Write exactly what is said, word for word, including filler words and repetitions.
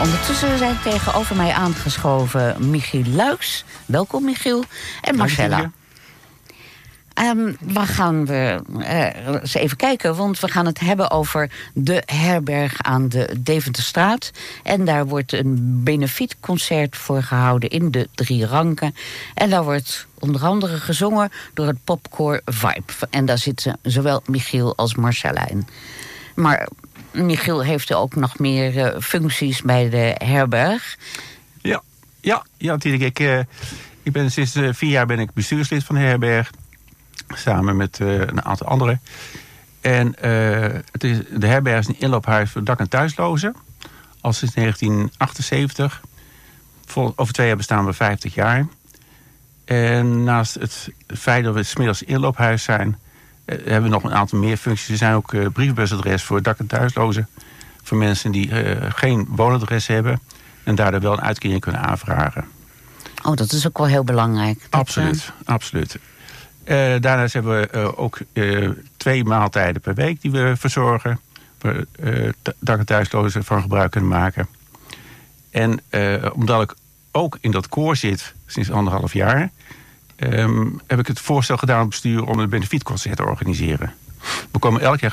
Ondertussen zijn tegenover mij aangeschoven Michiel Luyckx. Welkom, Michiel. En Marcella. Um, we gaan we uh, eens even kijken, want we gaan het hebben over de herberg aan de Deventerstraat. En daar wordt een benefietconcert voor gehouden in de Drie Ranken. En daar wordt onder andere gezongen door het popkoor Vibe. En daar zitten zowel Michiel als Marcella in. Maar Michiel heeft ook nog meer uh, functies bij de herberg. Ja, ja, ja natuurlijk. Ik, uh, ik ben sinds uh, vier jaar ben ik bestuurslid van de herberg. Samen met uh, een aantal anderen. En uh, het is, de herberg is een inloophuis voor dak- en thuislozen. Al sinds negentien achtenzeventig. Vol, over twee jaar bestaan we vijftig jaar. En naast het feit dat we 's middags inloophuis zijn, uh, hebben we nog een aantal meer functies. Er zijn ook uh, briefbusadres voor dak- en thuislozen. Voor mensen die uh, geen woonadres hebben. En daardoor wel een uitkering kunnen aanvragen. Oh, dat is ook wel heel belangrijk. Dat, absoluut, uh... absoluut. Uh, daarnaast hebben we uh, ook uh, twee maaltijden per week die we verzorgen. Waar uh, dak- en thuislozen van gebruik kunnen maken. En uh, omdat ik ook in dat koor zit sinds anderhalf jaar, Um, heb ik het voorstel gedaan aan het bestuur om een benefietconcert te organiseren. We komen elk jaar